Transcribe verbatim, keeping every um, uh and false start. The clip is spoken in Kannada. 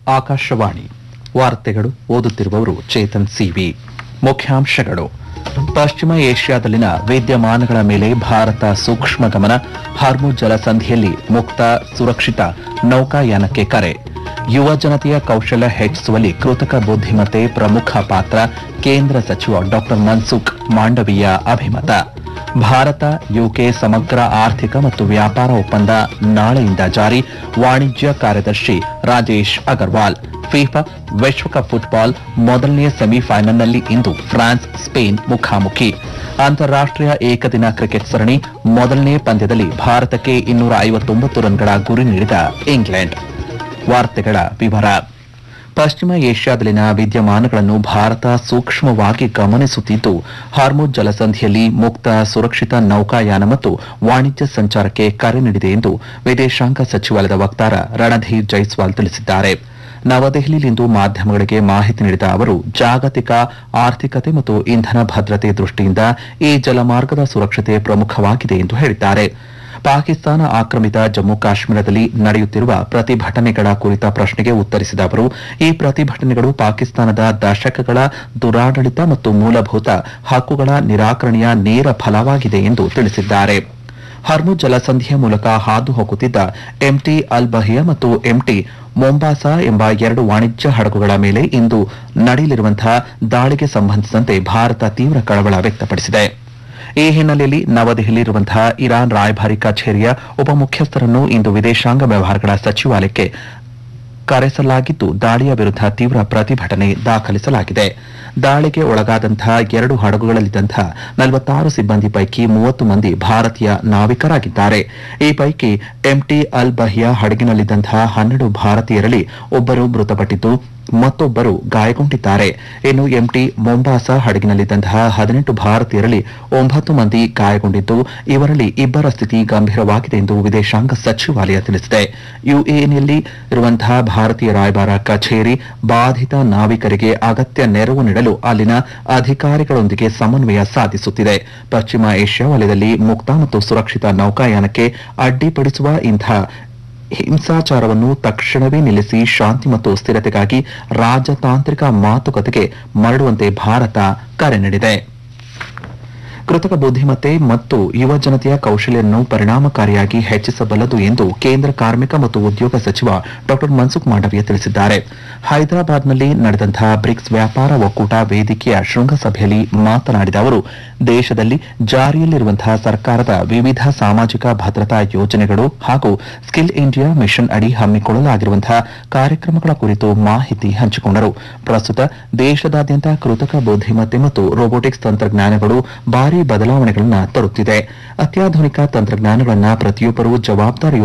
ಆಕಾಶವಾಣಿ ವಾರ್ತೆಗಳು ಓದುತ್ತಿರುವವರು ಚೇತನ್ ಸಿವಿ. ಮುಖ್ಯಾಂಶಗಳು: ಪಶ್ಚಿಮ ಏಷ್ಯಾದಲ್ಲಿನ ವಿದ್ಯಮಾನಗಳ ಮೇಲೆ ಭಾರತ ಸೂಕ್ಷ್ಮ ಗಮನ, ಹಾರ್ಮುಜ್ ಜಲಸಂಧಿಯಲ್ಲಿ ಮುಕ್ತ ಸುರಕ್ಷಿತ ನೌಕಾಯಾನಕ್ಕೆ ಕರೆ. ಯುವ ಜನತೆಯ ಕೌಶಲ್ಯ ಹೆಚ್ಚಿಸುವಲ್ಲಿ ಕೃತಕ ಬುದ್ಧಿಮತ್ತೆ ಪ್ರಮುಖ ಪಾತ್ರ, ಕೇಂದ್ರ ಸಚಿವ ಡಾ ಮನ್ಸುಖ್ ಮಾಂಡವೀಯ ಅಭಿಮತ. ಭಾರತ ಯುಕೆ ಸಮಗ್ರ ಆರ್ಥಿಕ ಮತ್ತು ವ್ಯಾಪಾರ ಒಪ್ಪಂದ ನಾಳೆಯಿಂದ ಜಾರಿ, ವಾಣಿಜ್ಯ ಕಾರ್ಯದರ್ಶಿ ರಾಜೇಶ್ ಅಗರ್ವಾಲ್. ಫಿಫಾ ವಿಶ್ವಕಪ್ ಫುಟ್ಬಾಲ್ ಮೊದಲನೇ ಸೆಮಿಫೈನಲ್ನಲ್ಲಿ ಇಂದು ಫ್ರಾನ್ಸ್ ಸ್ಪೇನ್ ಮುಖಾಮುಖಿ. ಅಂತಾರಾಷ್ಟೀಯ ಏಕದಿನ ಕ್ರಿಕೆಟ್ ಸರಣಿ ಮೊದಲನೇ ಪಂದ್ಯದಲ್ಲಿ ಭಾರತಕ್ಕೆ ಇನ್ನೂರ ಐವತ್ತೊಂಬತ್ತು ರನ್ಗಳ ಗುರಿ ನೀಡಿದ ಇಂಗ್ಲೆಂಡ್. ವಾರ್ತೆಗಳ ವಿವರ. ಪಶ್ಚಿಮ ಏಷ್ಯಾದಲ್ಲಿನ ವಿದ್ಯಮಾನಗಳನ್ನು ಭಾರತ ಸೂಕ್ಷ್ಮವಾಗಿ ಗಮನಿಸುತ್ತಿದ್ದು, ಹಾರ್ಮುಜ್ ಜಲಸಂಧಿಯಲ್ಲಿ ಮುಕ್ತ ಸುರಕ್ಷಿತ ನೌಕಾಯಾನ ಮತ್ತು ವಾಣಿಜ್ಯ ಸಂಚಾರಕ್ಕೆ ಕರೆ ನೀಡಿದೆ ಎಂದು ವಿದೇಶಾಂಗ ಸಚಿವಾಲಯದ ವಕ್ತಾರ ರಣಧೀರ್ ಜೈಸ್ವಾಲ್ ತಿಳಿಸಿದ್ದಾರೆ. ನವದೆಹಲಿಯಲ್ಲಿಂದು ಮಾಧ್ಯಮಗಳಿಗೆ ಮಾಹಿತಿ ನೀಡಿದ ಅವರು, ಜಾಗತಿಕ ಆರ್ಥಿಕತೆ ಮತ್ತು ಇಂಧನ ಭದ್ರತೆ ದೃಷ್ಟಿಯಿಂದ ಈ ಜಲಮಾರ್ಗದ ಸುರಕ್ಷತೆ ಪ್ರಮುಖವಾಗಿದೆ ಎಂದು ಹೇಳಿದ್ದಾರೆ. ಪಾಕಿಸ್ತಾನ ಆಕ್ರಮಿತ ಜಮ್ಮು ಕಾಶ್ಮೀರದಲ್ಲಿ ನಡೆಯುತ್ತಿರುವ ಪ್ರತಿಭಟನೆಗಳ ಕುರಿತ ಪ್ರಶ್ನೆಗೆ ಉತ್ತರಿಸಿದ ಅವರು, ಈ ಪ್ರತಿಭಟನೆಗಳು ಪಾಕಿಸ್ತಾನದ ದಶಕಗಳ ದುರಾಡಳಿತ ಮತ್ತು ಮೂಲಭೂತ ಹಕ್ಕುಗಳ ನಿರಾಕರಣೆಯ ನೇರ ಫಲವಾಗಿದೆ ಎಂದು ತಿಳಿಸಿದ್ದಾರೆ. ಹರ್ಮುಜ್ ಜಲಸಂಧಿಯ ಮೂಲಕ ಹಾದು ಹೋಗುತ್ತಿದ್ದ ಎಂಟಿ ಅಲ್ ಬಹಿಯಾ ಮತ್ತು ಎಂಟಿ ಮೊಂಬಾಸಾ ಎಂಬ ಎರಡು ವಾಣಿಜ್ಯ ಹಡಗುಗಳ ಮೇಲೆ ಇಂದು ನಡೆಯಲಿರುವಂತಹ ದಾಳಿಗೆ ಸಂಬಂಧಿಸಿದಂತೆ ಭಾರತ ತೀವ್ರ ಕಳವಳ ವ್ಯಕ್ತಪಡಿಸಿದೆ. ಈ ಹಿನ್ನೆಲೆಯಲ್ಲಿ ನವದೆಹಲಿಯಲ್ಲಿರುವಂತಹ ಇರಾನ್ ರಾಯಭಾರಿ ಕಚೇರಿಯ ಉಪಮುಖ್ಯಸ್ಥರನ್ನು ಇಂದು ವಿದೇಶಾಂಗ ವ್ಯವಹಾರಗಳ ಸಚಿವಾಲಯಕ್ಕೆ ಕರೆಸಲಾಗಿದ್ದು, ದಾಳಿಯ ವಿರುದ್ಧ ತೀವ್ರ ಪ್ರತಿಭಟನೆ ದಾಖಲಿಸಲಾಗಿದೆ. ದಾಳಿಗೆ ಒಳಗಾದಂತಹ ಎರಡು ಹಡಗುಗಳಲ್ಲಿದ್ದಂತಹ ನಲವತ್ತಾರು ಸಿಬ್ಬಂದಿ ಪೈಕಿ ಮೂವತ್ತು ಮಂದಿ ಭಾರತೀಯ ನಾವಿಕರಾಗಿದ್ದಾರೆ. ಈ ಪೈಕಿ ಎಂಟಿ ಅಲ್ ಬಹಿಯಾ ಹಡಗಿನಲ್ಲಿದ್ದಂತಹ ಹನ್ನೆರಡು ಭಾರತೀಯರಲ್ಲಿ ಒಬ್ಬರು ಮೃತಪಟ್ಟಿದ್ದು, ಮತ್ತೊಬ್ಬರು ಗಾಯಗೊಂಡಿದ್ದಾರೆ. ಇನ್ನು ಎಂಟಿ ಮೊಂಬಾಸಾ ಹಡಗಿನಲ್ಲಿದ್ದಂತಹ ಹದಿನೆಂಟು ಭಾರತೀಯರಲ್ಲಿ ಒಂಬತ್ತು ಮಂದಿ ಗಾಯಗೊಂಡಿದ್ದು, ಇವರಲ್ಲಿ ಇಬ್ಬರ ಸ್ಥಿತಿ ಗಂಭೀರವಾಗಿದೆ ಎಂದು ವಿದೇಶಾಂಗ ಸಚಿವಾಲಯ ತಿಳಿಸಿದೆ. ಯುಎಇನಲ್ಲಿ ಇರುವಂತಹ ಭಾರತೀಯ ರಾಯಭಾರ ಕಚೇರಿ ಬಾಧಿತ ನಾವಿಕರಿಗೆ ಅಗತ್ಯ ನೆರವು ನೀಡಲು ಅಲ್ಲಿನ ಅಧಿಕಾರಿಗಳೊಂದಿಗೆ ಸಮನ್ವಯ ಸಾಧಿಸುತ್ತಿದೆ. ಪಶ್ಚಿಮ ಏಷ್ಯಾ ವಲಯದಲ್ಲಿ ಮುಕ್ತ ಮತ್ತು ಸುರಕ್ಷಿತ ನೌಕಾಯಾನಕ್ಕೆ ಅಡ್ಡಿಪಡಿಸುವ ಇಂತಹ ಹಿಂಸಾಚಾರವನ್ನು ತಕ್ಷಣವೇ ನಿಲ್ಲಿಸಿ ಶಾಂತಿ ಮತ್ತು ಸ್ಥಿರತೆಗಾಗಿ ರಾಜತಾಂತ್ರಿಕ ಮಾತುಕತೆಗೆ ಮರಳುವಂತೆ ಭಾರತ ಕರೆ ನೀಡಿದೆ. ಕೃತಕ ಬುದ್ಧಿಮತ್ತೆ ಮತ್ತು ಯುವ ಜನತೆಯ ಕೌಶಲ್ಯವನ್ನು ಪರಿಣಾಮಕಾರಿಯಾಗಿ ಹೆಚ್ಚಿಸಬಲ್ಲದು ಎಂದು ಕೇಂದ್ರ ಕಾರ್ಮಿಕ ಮತ್ತು ಉದ್ಯೋಗ ಸಚಿವ ಡಾ ಮನ್ಸುಖ್ ಮಾಂಡವೀಯ ತಿಳಿಸಿದ್ದಾರೆ. ಹೈದರಾಬಾದ್ನಲ್ಲಿ ನಡೆದಂತಹ ಬ್ರಿಕ್ಸ್ ವ್ಯಾಪಾರ ಒಕ್ಕೂಟ ವೇದಿಕೆಯ ಶೃಂಗಸಭೆಯಲ್ಲಿ ಮಾತನಾಡಿದ ಅವರು, ದೇಶದಲ್ಲಿ ಜಾರಿಯಲ್ಲಿರುವಂತಹ ಸರ್ಕಾರದ ವಿವಿಧ ಸಾಮಾಜಿಕ ಭದ್ರತಾ ಯೋಜನೆಗಳು ಹಾಗೂ ಸ್ಕಿಲ್ ಇಂಡಿಯಾ ಮಿಷನ್ ಅಡಿ ಹಮ್ಮಿಕೊಳ್ಳಲಾಗಿರುವಂತಹ ಕಾರ್ಯಕ್ರಮಗಳ ಕುರಿತು ಮಾಹಿತಿ ಹಂಚಿಕೊಂಡರು. ಪ್ರಸ್ತುತ ದೇಶದಾದ್ಯಂತ ಕೃತಕ ಬುದ್ಧಿಮತ್ತೆ ಮತ್ತು ರೋಬೋಟಿಕ್ಸ್ ತಂತ್ರಜ್ಞಾನಗಳು ಭಾರಿ ಬದಲಾವಣೆಗಳನ್ನು ತರುತ್ತಿದೆ. ಅತ್ಯಾಧುನಿಕ ತಂತ್ರಜ್ಞಾನಗಳನ್ನು ಪ್ರತಿಯೊಬ್ಬರೂ ಜವಾಬ್ದಾರಿ